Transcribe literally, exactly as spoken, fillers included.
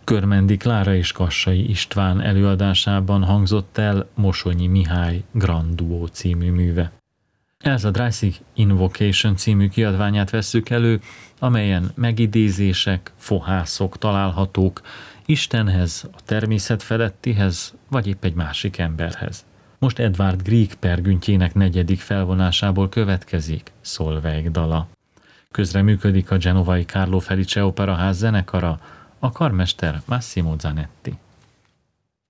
Körmendi Klára és Kassai István előadásában hangzott el Mosonyi Mihály Grand Duo című műve. Elsa Dreissig Invocation című kiadványát vesszük elő, amelyen megidézések, fohászok találhatók Istenhez, a természet felettihez, vagy épp egy másik emberhez. Most Edvard Grieg pergüntjének negyedik felvonásából következik Solveig dala. Közreműködik a genovai Carlo Felice Operaház zenekara, a karmester Massimo Zanetti.